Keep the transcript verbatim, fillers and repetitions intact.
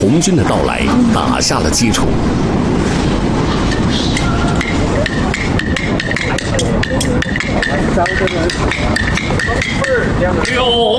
红军的到来打下了基础。 六